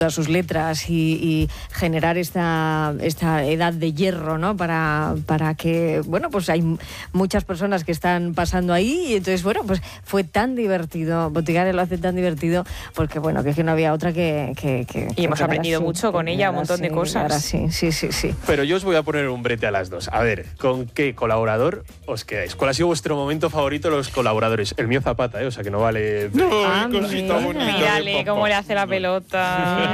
todas sus letras y generar esta edad de hierro, ¿no? Para que, bueno, pues hay muchas personas que están pasando ahí y entonces, bueno, pues fue tan divertido. Bottigare lo hace tan divertido porque, bueno, que es que no había otra que y hemos aprendido mucho con ella, un montón de cosas. Ahora sí. Pero yo os voy a poner un brete a las dos. A ver, ¿con qué colaborador os quedáis? ¿Cuál ha sido vuestro momento favorito de los colaboradores? El mío Zapata, o sea que no vale... Ah, cosita bonita. Mírale cómo le hace la pelota.